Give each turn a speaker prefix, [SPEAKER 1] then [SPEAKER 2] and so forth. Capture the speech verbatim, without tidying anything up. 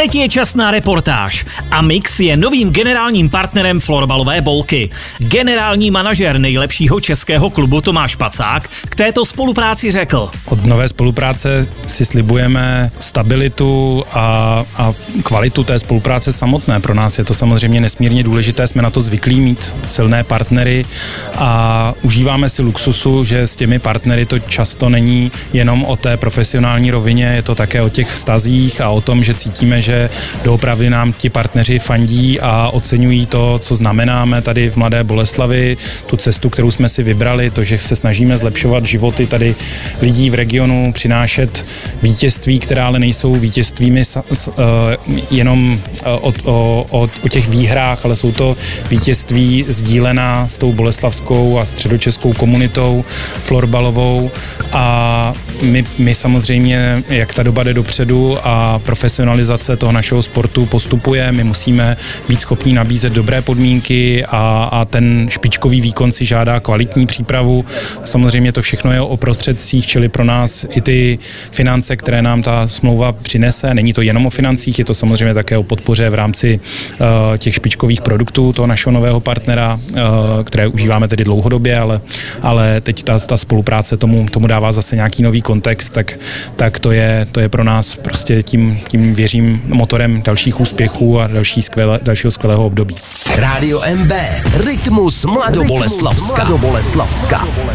[SPEAKER 1] Teď je čas na reportáž. Amix je novým generálním partnerem florbalové bolky. Generální manažer nejlepšího českého klubu Tomáš Pacák k této spolupráci řekl:
[SPEAKER 2] Od nové spolupráce si slibujeme stabilitu a, a kvalitu té spolupráce samotné. Pro nás je to samozřejmě nesmírně důležité, jsme na to zvyklí mít silné partnery a užíváme si luxusu, že s těmi partnery to často není jenom o té profesionální rovině, je to také o těch vztazích a o tom, že cítíme, že doopravdy nám ti partneři fandí a oceňují to, co znamenáme tady v Mladé Boleslavi, tu cestu, kterou jsme si vybrali, to, že se snažíme zlepšovat životy tady lidí v regionu, přinášet vítězství, která ale nejsou vítězstvími s, s, uh, jenom o, o, o, o těch výhrách, ale jsou to vítězství sdílená s tou boleslavskou a středočeskou komunitou florbalovou a my, my samozřejmě, jak ta doba jde dopředu a profesionalizace toho našeho sportu postupuje, my musíme být schopni nabízet dobré podmínky a, a ten špičkový výkon si žádá kvalitní přípravu. Samozřejmě to všechno je o prostředcích, čili pro nás i ty finance, které nám ta smlouva přinese. Není to jenom o financích, je to samozřejmě také o podpoře v rámci uh, těch špičkových produktů toho našeho nového partnera, uh, které užíváme tedy dlouhodobě, ale, ale teď ta, ta spolupráce tomu, tomu dává zase nějaký nový kontext, tak, tak to, je, to je pro nás prostě tím, tím věřím motorem dalších úspěchů a další skvěle, dalšího skvělého období.
[SPEAKER 3] Rádio M B, Rytmus Mladoboleslavska.